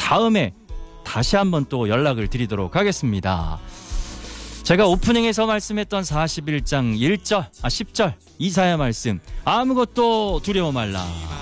다음에 다시 한번 또 연락을 드리도록 하겠습니다. 제가 오프닝에서 말씀했던 41장 10절 이사야 말씀, 아무것도 두려워 말라.